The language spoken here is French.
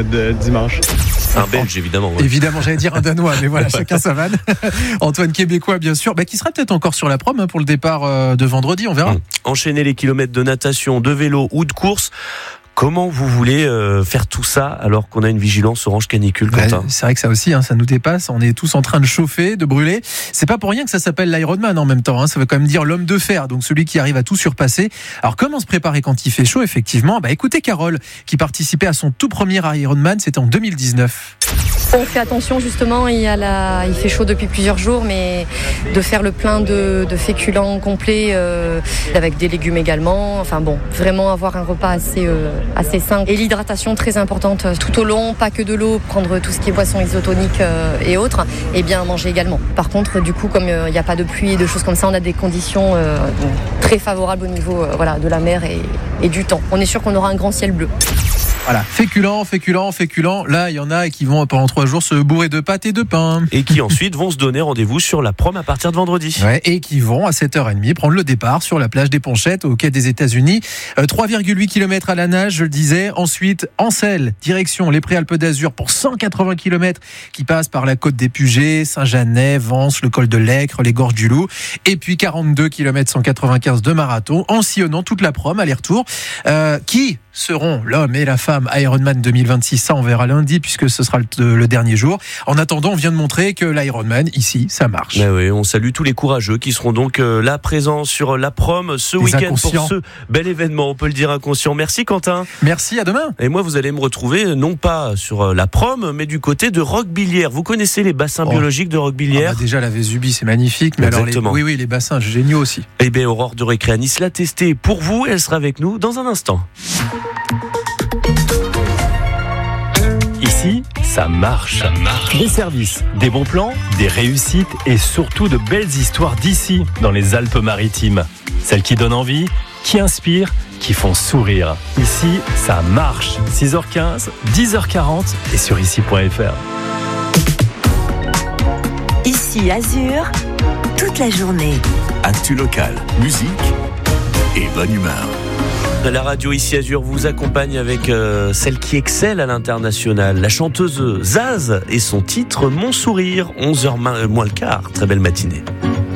de dimanche. Un Belge, évidemment. Ouais. Évidemment, j'allais dire un Danois, mais voilà, chacun sa vanne. Antoine Québécois, bien sûr, qui sera peut-être encore sur la prom pour le départ de vendredi, on verra. Enchaîner les kilomètres de natation, de vélo ou de course. Comment vous voulez faire tout ça alors qu'on a une vigilance orange canicule, Quentin ? C'est vrai que ça aussi, ça nous dépasse. On est tous en train de chauffer, de brûler. C'est pas pour rien que ça s'appelle l'Ironman en même temps. Ça veut quand même dire l'homme de fer, donc celui qui arrive à tout surpasser. Alors comment se préparer quand il fait chaud, effectivement ? Écoutez Carole, qui participait à son tout premier Ironman, c'était en 2019. On fait attention justement, il fait chaud depuis plusieurs jours, mais de faire le plein de féculents complets, avec des légumes également. Vraiment avoir un repas assez sain. Et l'hydratation très importante tout au long, pas que de l'eau, prendre tout ce qui est boissons isotoniques et autres, et bien manger également. Par contre, du coup, comme il n'y a pas de pluie et de choses comme ça, on a des conditions très favorables au niveau de la mer et du temps. On est sûr qu'on aura un grand ciel bleu. Voilà, féculents. Là, il y en a qui vont pendant 3 jours se bourrer de pâtes et de pain. Et qui ensuite vont se donner rendez-vous sur la prom à partir de vendredi. Ouais, et qui vont à 7h30 prendre le départ sur la plage des Ponchettes au quai des États-Unis. 3,8 km à la nage, je le disais. Ensuite, en selle, direction les Préalpes d'Azur pour 180 km qui passent par la côte des Pugets, Saint-Jeannet, Vence, le col de l'Aicre, les Gorges du Loup. Et puis 42 km 195 de marathon en sillonnant toute la prom, aller-retour. Qui seront l'homme et la femme Ironman 2026, ça on verra lundi puisque ce sera le dernier jour. En attendant, on vient de montrer que l'Ironman ici, ça marche. Oui, on salue tous les courageux qui seront donc là présents sur la prom ce week-end pour ce bel événement, on peut le dire inconscient. Merci Quentin. Merci, à demain. Et moi vous allez me retrouver non pas sur la prom mais du côté de Roquebillière. Vous connaissez les bassins biologiques de Roquebillière ? Déjà la Vésubie c'est magnifique, mais exactement. Alors les bassins géniaux aussi. Eh bien Aurore de Récré à Nice l'a testé pour vous, elle sera avec nous dans un instant. Ici, ça marche. Des services, des bons plans, des réussites et surtout de belles histoires d'ici, dans les Alpes-Maritimes. Celles qui donnent envie, qui inspirent, qui font sourire. Ici, ça marche. 6h15, 10h40 et sur ici.fr. Ici Azur, toute la journée. Actu locale, musique et bonne humeur. La radio Ici Azur vous accompagne avec celle qui excelle à l'international, la chanteuse Zaz et son titre Mon Sourire, 11h moins le quart. Très belle matinée.